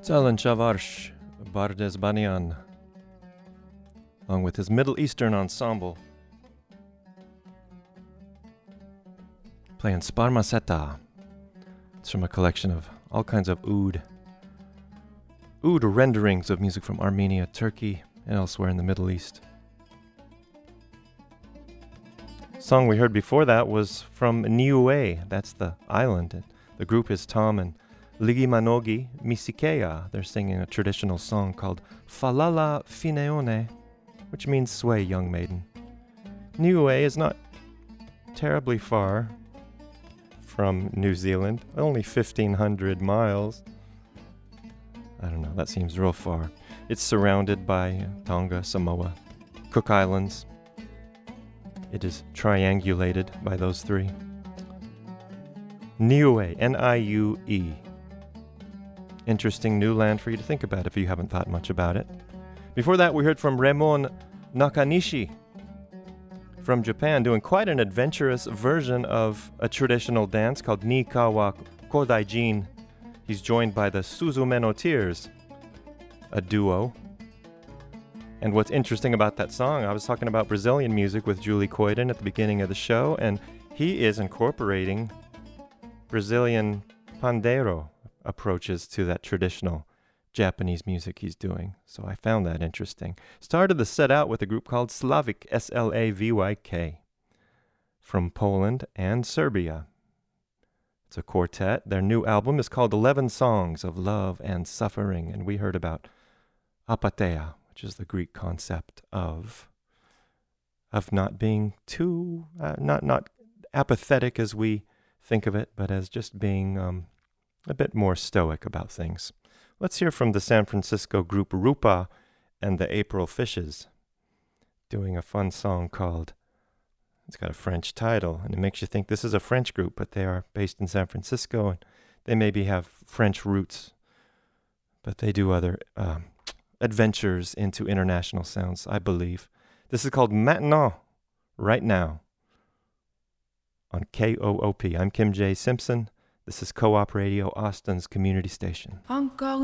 Zelen Shavarsh Bardesbanian, along with his Middle Eastern ensemble, playing Sparmaseta. It's from a collection of all kinds of oud renderings of music from Armenia, Turkey, and elsewhere in the Middle East. The song we heard before that was from Niue, that's the island. The group is Tom and Ligimanogi Misikeya. They're singing a traditional song called Falala Fineone, which means sway, young maiden. Niue is not terribly far from New Zealand, only 1,500 miles. I don't know, that seems real far. It's surrounded by Tonga, Samoa, Cook Islands. It is triangulated by those three. Niue, N-I-U-E. Interesting new land for you to think about if you haven't thought much about it. Before that, we heard from Remon Nakanishi from Japan, doing quite an adventurous version of a traditional dance called Nikawa Kodaijin. He's joined by the Suzume no Tears, a duo. And what's interesting about that song, I was talking about Brazilian music with Julie Coyden at the beginning of the show, and he is incorporating Brazilian pandeiro approaches to that traditional Japanese music he's doing. So I found that interesting. Started the set out with a group called Slavyk, S-L-A-V-Y-K, from Poland and Serbia. It's a quartet. Their new album is called 11 Songs of Love and Suffering, and we heard about apatheia, which is the Greek concept of not being too, not apathetic as we think of it, but as just being a bit more stoic about things. Let's hear from the San Francisco group Rupa and the April Fishes, doing a fun song called, it's got a French title, and it makes you think this is a French group, but they are based in San Francisco, and they maybe have French roots, but they do other adventures into international sounds, I believe. This is called Maintenant, Right Now, on KOOP. I'm Kim J. Simpson. This is Co-op Radio, Austin's community station. Encore